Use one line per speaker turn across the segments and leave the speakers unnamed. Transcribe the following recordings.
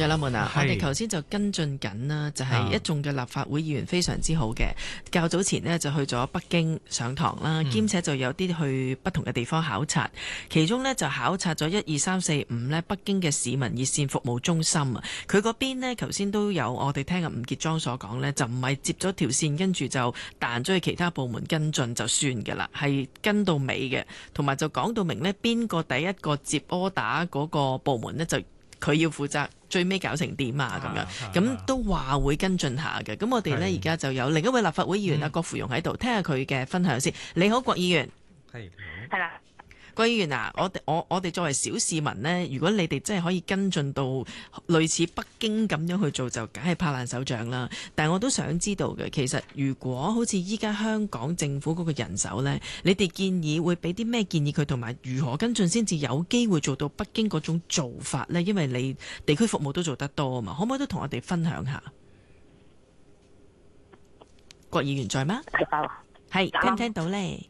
有啦們啊，我哋頭先就跟進緊啦，就係一眾嘅立法會議員非常之好嘅。較早前呢，就去咗北京上堂啦，兼且就有啲去不同嘅地方考察，其中呢，就考察咗12345呢北京嘅市民熱線服務中心啊。佢嗰邊呢，頭先都有我哋聽阿吳傑莊所講呢，就唔係接咗條線跟住就彈咗去其他部門跟進就算㗎啦，係跟到尾嘅，同埋就講到明呢，邊個第一個接柯打嗰個部門呢，就佢要負責最尾搞成點啊咁樣，咁都話會跟進下嘅。咁我哋呢，而家就有另一位立法會議員阿郭芙蓉喺度，聽下佢嘅分享先。你好，郭議員。係啦。郭議員啊，我哋作為小市民呢，如果你哋真係可以跟進到類似北京咁樣去做，就梗係拍爛手掌啦。但係我都想知道嘅，其實如果好似依家香港政府嗰個人手呢，你哋建議會俾啲咩建議佢，同埋如何跟進先至有機會做到北京嗰種做法呢？因為你地區服務都做得多啊嘛，可唔可以都同我哋分享下？郭議員在嗎？係，聽唔聽到呢？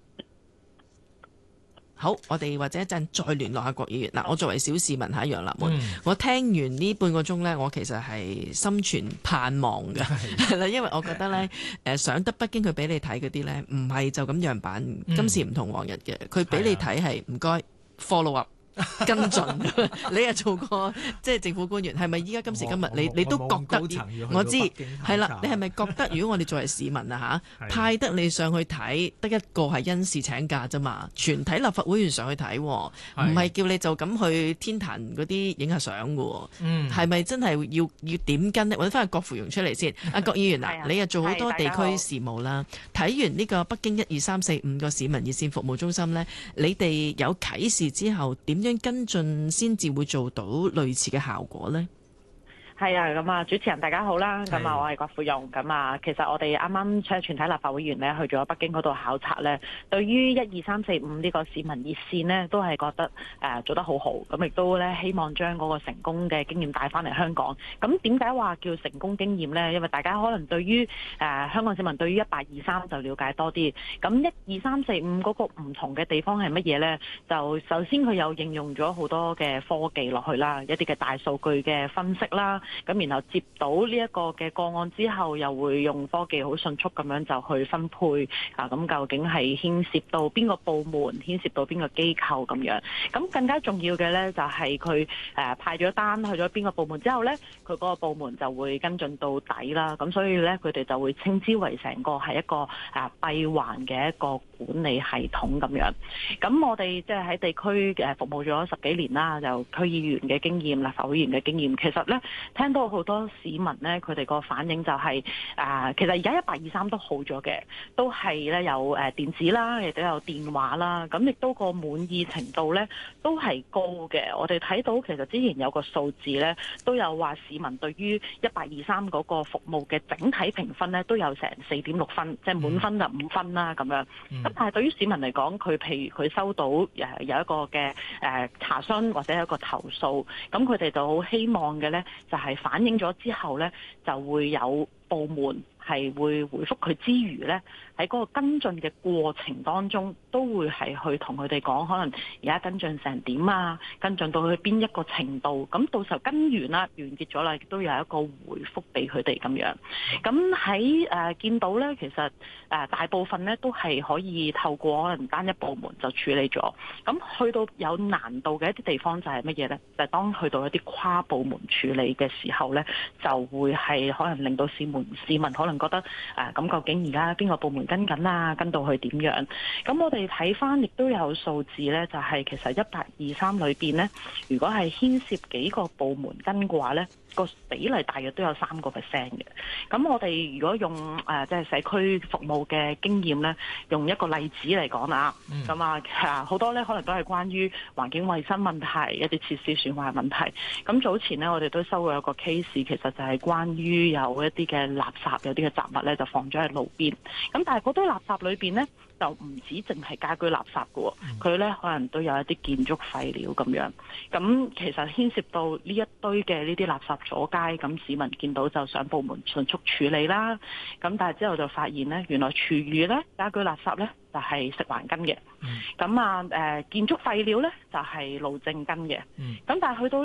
好，我哋或者一陣再聯絡下郭議員。嗱，我作為小市民喺楊立門，我聽完呢半個鐘呢，我其實係心存盼望嘅，係啦，因為我覺得呢，上得北京佢俾你睇嗰啲呢，唔係就咁樣版，今次唔同往日嘅，佢俾你睇係唔該 follow up。跟進，你又做過即係政府官員，係咪依家今時今日你都覺得？我知係啦，你係咪覺得如果我哋作為市民啊嚇，派得你上去睇，得一個係因事請假啫嘛？全體立法會議員上去睇，唔係叫你就咁去天壇嗰啲影下相嘅喎。係咪真係要點跟呢？揾翻個郭芙蓉出嚟先。阿郭議員啊，你又做好多地區事務啦，睇完呢個北京12345個市民熱線服務中心呢，你哋有啟示之後點樣跟進先至會做到類似嘅效果呢？
係啊，咁啊，主持人大家好啦，咁啊，我係郭芙蓉，咁啊，其實我哋啱啱全體立法會議員咧去咗北京嗰度考察咧，對於12345呢個市民熱線呢，都係覺得做得好好，咁亦都咧希望將嗰個成功嘅經驗帶翻嚟香港。咁點解話叫成功經驗呢？因為大家可能對於香港市民對於1823就了解多啲，咁12345嗰個唔同嘅地方係乜嘢呢？就首先佢有應用咗好多嘅科技落去啦，一啲嘅大數據嘅分析啦。咁然後接到呢一個嘅個案之後，又會用科技好迅速咁樣就去分配啊。咁究竟係牽涉到邊個部門，牽涉到邊個機構咁樣？咁更加重要嘅呢，就係佢派咗單去咗邊個部門之後呢，佢嗰個部門就會跟進到底啦。咁所以呢，佢哋就會稱之為成個係一個閉環嘅一個管理系統咁樣。咁我哋即係喺地區服務咗10幾年啦，就區議員嘅經驗、立法會議員嘅經驗，其實呢。聽到好多市民呢，佢哋個反應就係其實而家123都好咗嘅，都係咧有電子啦，亦都有電話啦，咁亦都個滿意程度呢都係高嘅。我哋睇到其實之前有個數字呢，都有話市民對於123嗰個服務嘅整體評分呢都有成4.6分，即係滿分就5分啦咁樣。咁但係對於市民嚟講，佢譬如佢收到有一個嘅查詢或者有一個投訴，咁佢哋就好希望嘅呢，就係反映咗之後呢，就會有部門係會回覆佢之餘呢，喺嗰個跟進嘅過程當中，都會係去同佢哋講，可能而家跟進成點啊，跟進到去邊一個程度，咁到時候跟完啦，完結咗啦，亦都有一個回覆俾佢哋咁樣。咁喺見到呢，其實大部分呢都係可以透過可能單一部門就處理咗。咁去到有難度嘅一啲地方就係乜嘢呢？就係當去到一啲跨部門處理嘅時候呢，就會係可能令到市民可能覺得咁究竟而家邊個部門跟緊啊？跟到去點樣？咁我哋睇翻亦都有數字呢，就係其實123裏邊呢，如果係牽涉幾個部門跟嘅話呢，個比例大約都有3%嘅。咁我哋如果用即係社區服務嘅經驗呢，用一個例子嚟講啦，咁好多呢可能都係關於環境衛生問題、一啲設施損壞問題。咁早前呢，我哋都收過一個 case，其實就係關於有一啲嘅垃圾、有啲嘅雜物呢就放咗喺路邊。咁但係嗰堆垃圾裏邊呢，就唔止淨係家居垃圾嘅喎，佢呢可能都有一啲建築廢料咁樣。咁其實牽涉到呢一堆嘅呢啲垃圾阻街，咁市民見到就上部門迅速處理啦。咁但係之後就發現呢，原來廚餘呢、家居垃圾呢就係食環跟嘅。咁建築廢料呢就係路政跟嘅。咁但係去到